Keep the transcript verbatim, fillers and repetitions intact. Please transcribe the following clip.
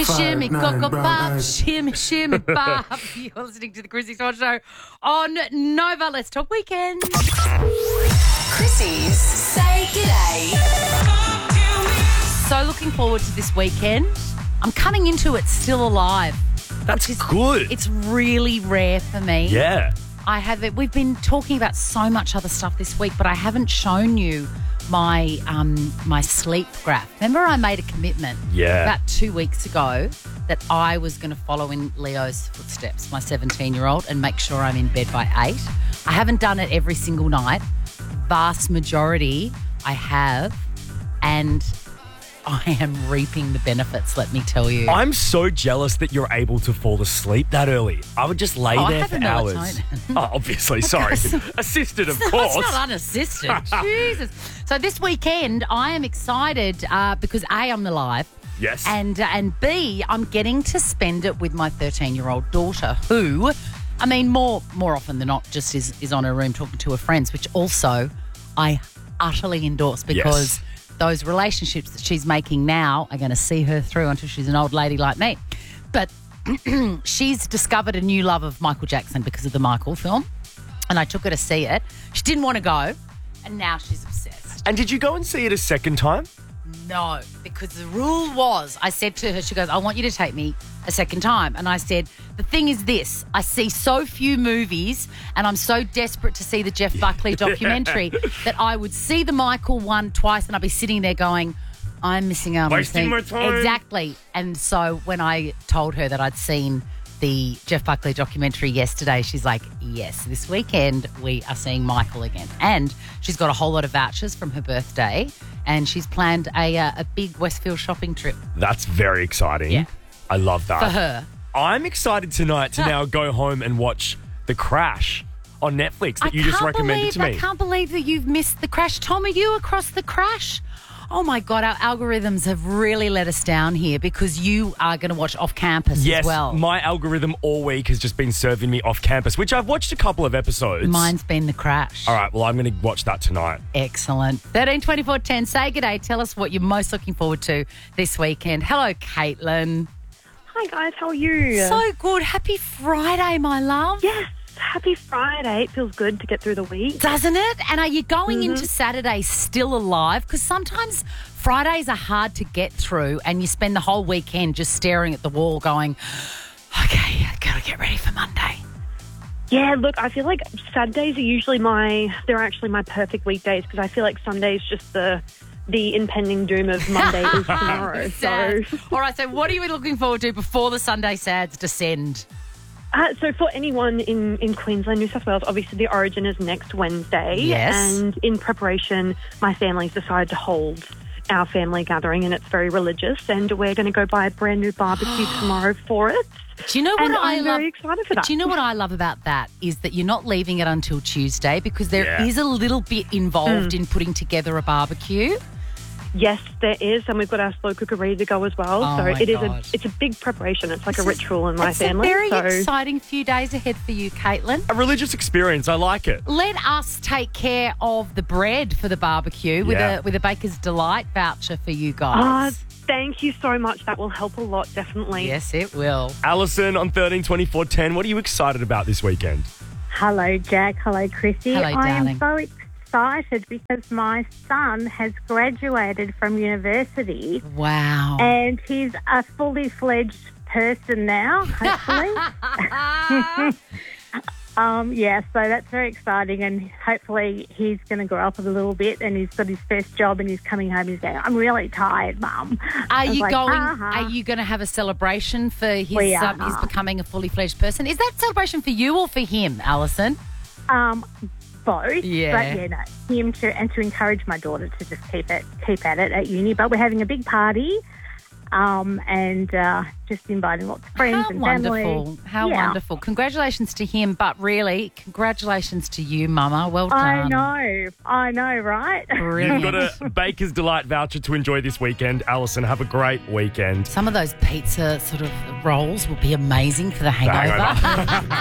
Shimmy, Five, shimmy, nine, cocoa brown pop, eyes. shimmy, shimmy, pop. You're listening to the Chrissy Swan Show on Nova. Let's talk weekend. Chrissy's Say G'day. So looking forward to this weekend. I'm coming into it still alive. That's good. It's really rare for me. Yeah. I have it. We've been talking about so much other stuff this week, but I haven't shown you my um my sleep graph. Remember, I made a commitment Yeah. about two weeks ago that I was going to follow in Leo's footsteps, my seventeen-year-old, and make sure I'm in bed by eight. I haven't done it every single night. Vast majority I have, and I am reaping the benefits, let me tell you. I'm so jealous that you're able to fall asleep that early. I would just lay Oh, I there have for a hours. melatonin. Oh, obviously, sorry. Assisted, of No, course. it's not unassisted. Jesus. So this weekend, I am excited uh, because A, I'm alive. Yes. And uh, and B, I'm getting to spend it with my thirteen-year-old daughter, who, I mean, more more often than not, just is, is on her room talking to her friends, which also I utterly endorse because Yes. those relationships that she's making now are going to see her through until she's an old lady like me. But she's discovered a new love of Michael Jackson because of the Michael film, and I took her to see it. She didn't want to go, and now she's obsessed. And did you go and see it a second time? No, because the rule was, I said to her, she goes, I want you to take me a second time. And I said, the thing is this, I see so few movies and I'm so desperate to see the Jeff Buckley documentary that I would see the Michael one twice and I'd be sitting there going, I'm missing out on Wasting seeing- my time. Exactly. And so when I told her that I'd seen the Jeff Buckley documentary yesterday, she's like, yes, this weekend we are seeing Michael again. And she's got a whole lot of vouchers from her birthday and she's planned a uh, a big Westfield shopping trip That's very exciting. Yeah. I love that. for her. I'm excited tonight to now go home and watch The Crash on Netflix that I you just can't recommended believe, to me. I can't believe that you've missed The Crash. Tom, are you across The Crash? Oh, my God, our algorithms have really let us down here because you are going to watch Off Campus Yes, as well. my algorithm all week has just been serving me Off Campus, which I've watched a couple of episodes. Mine's been The Crash. All right, well, I'm going to watch that tonight. Excellent. thirteen twenty-four ten. Say good day. Tell us what you're most looking forward to this weekend. Hello, Caitlin. Hi guys, how are you? So good. Happy Friday, my love. yes, happy Friday. It feels good to get through the week. Doesn't it? And are you going into Saturday still alive? Because sometimes Fridays are hard to get through and you spend the whole weekend just staring at the wall going, okay, I've got to get ready for Monday. Yeah, look, I feel like Saturdays are usually my, they're actually my perfect weekdays because I feel like Sunday's just the the impending doom of Monday is tomorrow. So, Sad. All right, so what are you looking forward to before the Sunday Sads descend? uh, so for anyone in, in Queensland, New South Wales, obviously the Origin is next Wednesday. Yes. And in preparation, my family's decided to hold our family gathering and it's very religious and we're going to go buy a brand new barbecue tomorrow for it. Do you know what And I I'm love? very excited for that. Do you know what I love about that is that you're not leaving it until Tuesday because there is Yeah. a little bit involved in putting together a barbecue. Yes, there is, and we've got our slow cooker ready to go as well. Oh, so my it is God. a it's a big preparation. It's like This a is- ritual in my it's family. a very so exciting few days ahead for you, Caitlin. A religious experience. I like it. Let us take care of the bread for the barbecue with Yeah. a with a Baker's Delight voucher for you Ah, guys. thank you so much. That will help a lot, definitely. Yes, it will. Alison on thirteen twenty-four ten. What are you excited about this weekend? Hello, Jack. Hello, Chrissy. Hello, I darling. am so excited because my son has graduated from university Wow. and he's a fully fledged person now, hopefully. um, yeah, so that's very exciting and hopefully he's going to grow up a little bit and he's got his first job and he's coming home and he's going, I'm really tired, Mum. Are I was you like, going? "Uh-huh." Are you going to have a celebration for his We um, are. his becoming a fully fledged person? Is that celebration for you or for him, Alison? Um, both. Yeah. But yeah, no, him to and to encourage my daughter to just keep it keep at it at uni. But we're having a big party. Um, and uh, just inviting lots of friends How and family. wonderful. How Yeah. wonderful. Congratulations to him, but really, congratulations to you, Mama. Well done. I know, I know, right? Brilliant. You've got a Baker's Delight voucher to enjoy this weekend. Alison, have a great weekend. Some of those pizza sort of rolls will be amazing for the hangover. hangover.